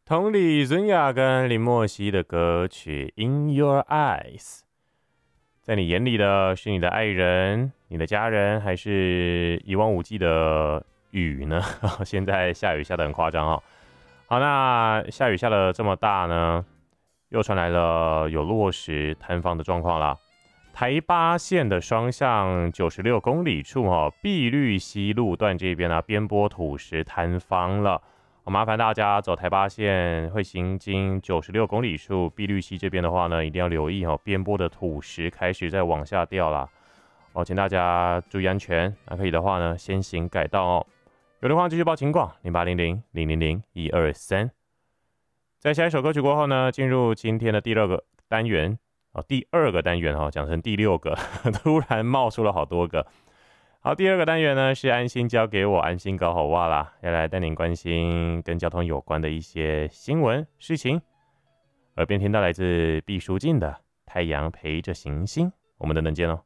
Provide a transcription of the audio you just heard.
同理，尊雅跟林莫熙的歌曲《In Your Eyes》，在你眼里的是你的爱人、你的家人，还是一望无际的雨呢？现在下雨下得很夸张哦。好，那下雨下得这么大呢，又传来了有落石坍方的状况啦。台八线的双向96公里处碧绿溪路段这边边坡土石坍方了。麻烦大家走台八线会行经96公里处碧绿溪这边的话呢，一定要留意边坡的土石开始在往下掉啦。请大家注意安全。那可以的话呢，先行改道哦。有的话继续报情况0800000123。在下一首歌曲过后呢，进入今天的第二个单元讲成第6个，突然冒出了好多个。好，第2个单元呢是安心交给我，安心搞好哇啦，要来带您关心跟交通有关的一些新闻事情。耳边听到来自毕书尽的《太阳陪着行星》，我们等等见哦。